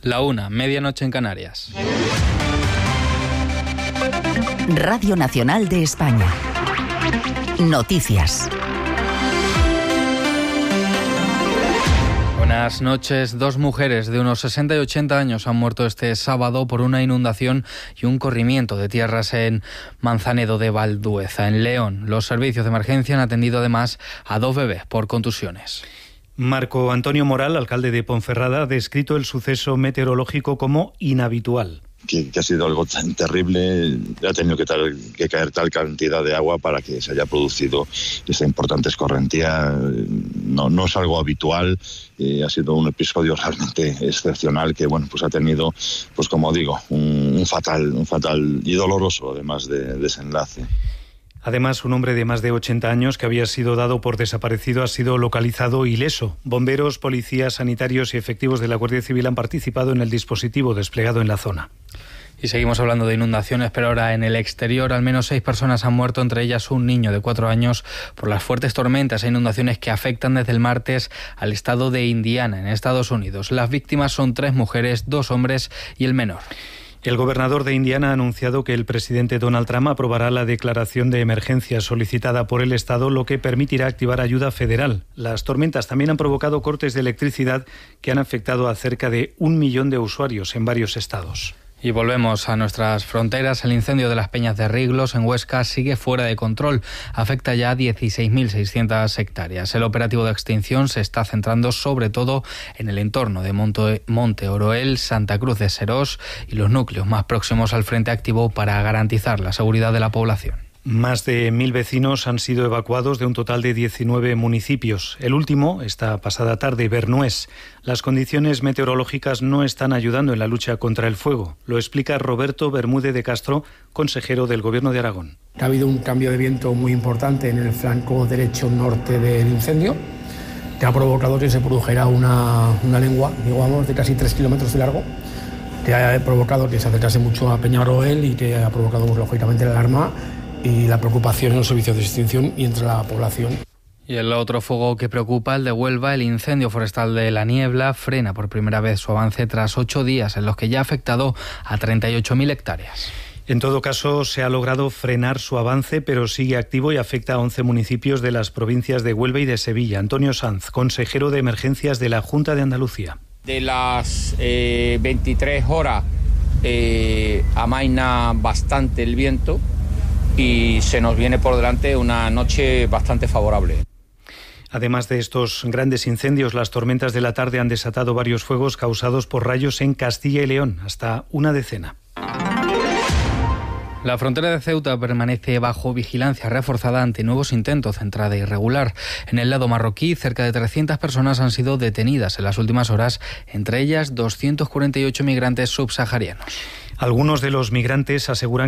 La 1, medianoche en Canarias. Radio Nacional de España. Noticias. Buenas noches. 2 mujeres de unos 60 y 80 años han muerto este sábado por una inundación y un corrimiento de tierras en Manzanedo de Valdueza, en León. Los servicios de emergencia han atendido además a 2 bebés por contusiones. Marco Antonio Moral, alcalde de Ponferrada, ha descrito el suceso meteorológico como inhabitual. Que ha sido algo tan terrible, ha tenido que caer tal cantidad de agua para que se haya producido esta importante escorrentía. No es algo habitual, ha sido un episodio realmente excepcional que pues ha tenido, pues como digo, un fatal y doloroso además de desenlace. Además, un hombre de más de 80 años que había sido dado por desaparecido ha sido localizado ileso. Bomberos, policías, sanitarios y efectivos de la Guardia Civil han participado en el dispositivo desplegado en la zona. Y seguimos hablando de inundaciones, pero ahora en el exterior al menos 6 personas han muerto, entre ellas un niño de 4 años, por las fuertes tormentas e inundaciones que afectan desde el martes al estado de Indiana, en Estados Unidos. Las víctimas son 3 mujeres, 2 hombres y el menor. El gobernador de Indiana ha anunciado que el presidente Donald Trump aprobará la declaración de emergencia solicitada por el Estado, lo que permitirá activar ayuda federal. Las tormentas también han provocado cortes de electricidad que han afectado a cerca de 1 millón de usuarios en varios estados. Y volvemos a nuestras fronteras. El incendio de las Peñas de Riglos en Huesca sigue fuera de control. Afecta ya a 16.600 hectáreas. El operativo de extinción se está centrando sobre todo en el entorno de Monte Oroel, Santa Cruz de Serós y los núcleos más próximos al frente activo para garantizar la seguridad de la población. Más de 1.000 vecinos han sido evacuados de un total de 19 municipios. El último, esta pasada tarde, Bernués. Las condiciones meteorológicas no están ayudando en la lucha contra el fuego. Lo explica Roberto Bermúdez de Castro, consejero del Gobierno de Aragón. Ha habido un cambio de viento muy importante en el flanco derecho norte del incendio, que ha provocado que se produjera una lengua, digamos, de casi 3 kilómetros de largo, que ha provocado que se acercase mucho a Peñaroel y que ha provocado, lógicamente, la alarma y la preocupación en los servicios de extinción y entre la población. Y el otro fuego que preocupa, el de Huelva, el incendio forestal de La Niebla, frena por primera vez su avance tras 8 días en los que ya ha afectado a 38.000 hectáreas. En todo caso, se ha logrado frenar su avance, pero sigue activo y afecta a 11 municipios de las provincias de Huelva y de Sevilla. Antonio Sanz, consejero de Emergencias de la Junta de Andalucía. De las 23 horas amaina bastante el viento y se nos viene por delante una noche bastante favorable. Además de estos grandes incendios, las tormentas de la tarde han desatado varios fuegos causados por rayos en Castilla y León, hasta una decena. La frontera de Ceuta permanece bajo vigilancia reforzada ante nuevos intentos de entrada irregular. En el lado marroquí, cerca de 300 personas han sido detenidas en las últimas horas, entre ellas 248 migrantes subsaharianos. Algunos de los migrantes aseguran